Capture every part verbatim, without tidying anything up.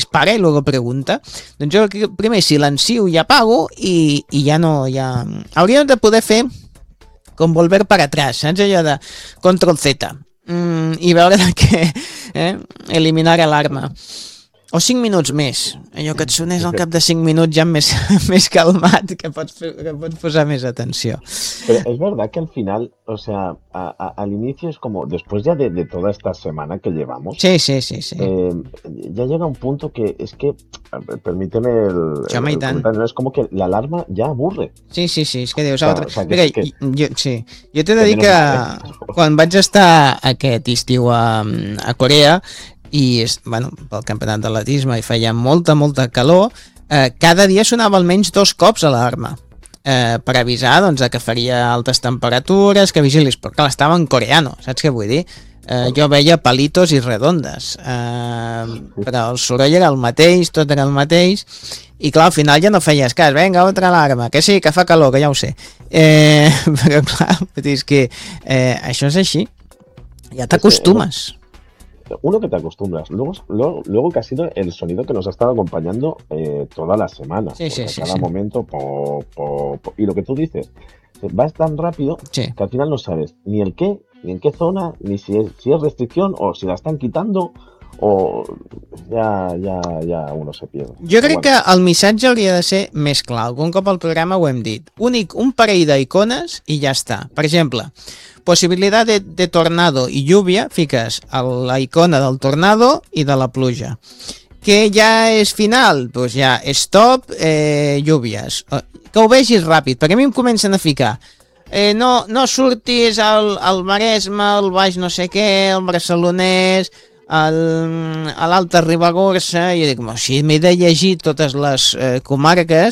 dispara i luego pregunta. Doncs jo crec que primer silencio i apago i, i ja no... Ja... Hauríem de poder fer com volver para atrás, saps? Allò de control Z mm, i veure de què eh? eliminar alarma. O cinc minuts més, allò que et sonés al cap de cinc minuts ja més, més calmat, que pots, que pots posar més atenció. Pero es verdad que al final, o sea, a, a, al inicio es como, después ya de, de toda esta semana que llevamos, sí, sí, sí, sí. Eh, ya llega un punto que es que, permíteme el, el, el comentario, es como que la alarma ya aburre. Sí, sí, sí, és que dius altre... O sea, que, Mira, que... jo, sí, jo t'he de dir que quan vaig estar aquest estiu a, a Corea, i bueno, pel campionat d'atletisme i feia molta, molta calor, eh, cada dia sonava almenys dos cops a l'alarma eh, per avisar doncs, que faria altes temperatures, que vigilis, però clar, estava en coreano, saps què vull dir? Eh, jo veia palitos i redondes, eh, però el soroll era el mateix, tot era el mateix, i clar, al final ja no feies cas, vinga, altra alarma, que sí, que fa calor, que ja ho sé. Eh, però clar, és que eh, això és així, ja t'acostumes. Uno que te acostumbras, luego, luego, luego que ha sido el sonido que nos ha estado acompañando eh, toda la semana, sí, sí, sí, cada sí. momento, po, po, po, y lo que tú dices, vas tan rápido sí. que al final no sabes ni el qué, ni en qué zona, ni si es, si es restricción o si la están quitando, o ja, ja, ja uno se pierde. Jo crec bueno. que el missatge hauria de ser més clar. Algun cop al programa ho hem dit. Únic, un parell d'icones i ja està. Per exemple, possibilitat de, de tornado i lluvia, fiques la icona del tornado i de la pluja. Que ja és final, doncs ja stop, eh, lluvies. Que ho vegis ràpid, perquè a mi em comencen a ficar eh, no, no surtis al, al Maresme, al Baix no sé què, al Barcelonès, al, a l'Alta Ribagorça, i dic, si m'he de llegir totes les eh, comarques,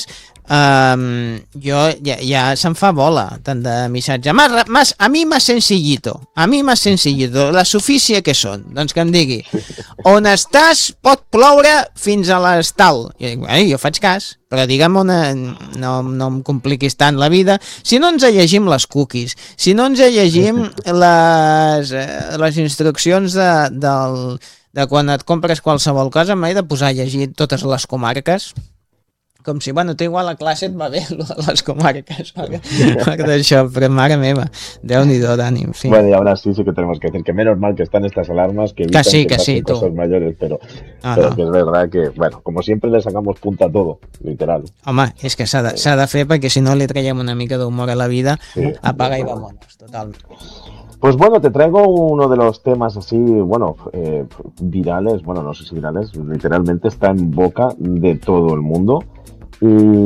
Um, jo ja, ja se'm fa bola tant de missatge. Más, más, a mi más sencillito, a mi más sencillito, la sufícia que són, doncs que em digui on estàs pot ploure fins a l'estal. Jo dic, bueno, jo faig cas, però digue'm on, no, no em compliquis tant la vida. Si no ens llegim les cookies, si no ens llegim les, les instruccions de, del, de quan et compres qualsevol cosa, m'he de posar a llegir totes les comarques, com si, bueno, tu igual a classe et va bé les comarques, per d'això, però mare meva, Déu-n'hi-do, Dani, en fin. Bueno, y ahora sí, sí que tenemos que decir que menos mal que están estas alarmas, que evitan que, sí, que, que sí, cosas tú. mayores, pero, ah, pero no. que es verdad que, bueno, como siempre le sacamos punta a todo, literal. Home, és que s'ha de, s'ha de fer, perquè si no li traiem una mica d'humor a la vida, sí, apaga i vámonos, totalment. Pues bueno, te traigo uno de los temas así, bueno, eh, virales, bueno, no sé si virales, literalmente está en boca de todo el mundo. Y,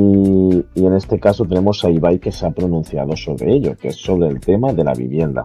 y en este caso tenemos a Ibai que se ha pronunciado sobre ello, que es sobre el tema de la vivienda.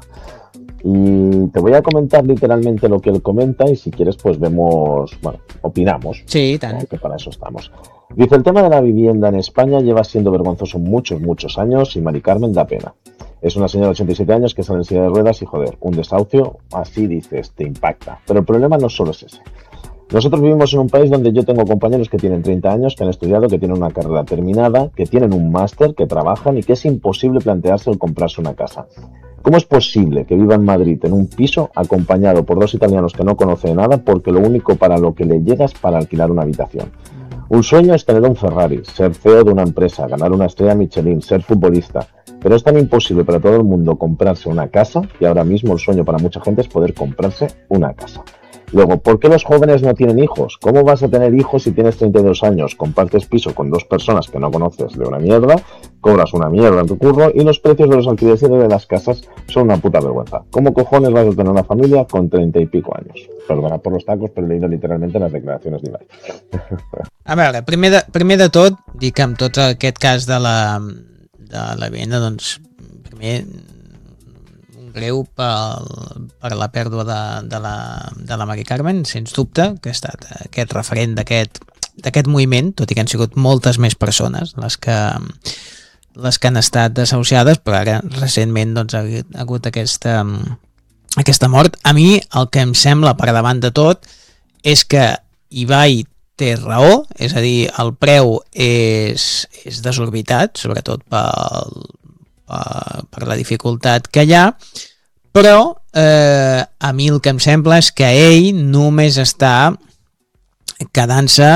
Y te voy a comentar literalmente lo que él comenta y si quieres pues vemos, bueno, opinamos. Sí, tan. ¿no? Que para eso estamos. Dice, el tema de la vivienda en España lleva siendo vergonzoso muchos, muchos años y Mari Carmen da pena. Es una señora de ochenta y siete años que sale en silla de ruedas y joder, un desahucio, así dices, te impacta. Pero el problema no solo es ese. Nosotros vivimos en un país donde yo tengo compañeros que tienen treinta años, que han estudiado, que tienen una carrera terminada, que tienen un máster, que trabajan y que es imposible plantearse el comprarse una casa. ¿Cómo es posible que viva en Madrid en un piso acompañado por dos italianos que no conoce nada porque lo único para lo que le llega es para alquilar una habitación? Un sueño es tener un Ferrari, ser C E O de una empresa, ganar una estrella Michelin, ser futbolista. Pero es tan imposible para todo el mundo comprarse una casa que ahora mismo el sueño para mucha gente es poder comprarse una casa. Luego, ¿por qué los jóvenes no tienen hijos? ¿Cómo vas a tener hijos si tienes treinta y dos años, compartes piso con dos personas que no conoces de una mierda, cobras una mierda en tu curro y los precios de los alquileres de las casas son una puta vergüenza? ¿Cómo cojones vas a tener una familia con treinta y pico años? Perdona por los tacos, pero he leído literalmente las declaraciones de Ibai. A veure, primer de, primer de tot, dic que amb tot aquest cas de la, de la venda, doncs, primer... greu per, per la pèrdua de, de, la, de la Mari Carmen, sens dubte, que ha estat aquest referent d'aquest d'aquest moviment, tot i que han sigut moltes més persones les que, les que han estat desahuciades, però ara recentment doncs, ha, ha hagut aquesta, aquesta mort. A mi el que em sembla per davant de tot és que Ibai té raó, és a dir, el preu és, és desorbitat, sobretot pel per la dificultat que hi ha, però eh, a mi el que em sembla és que ell només està quedant-se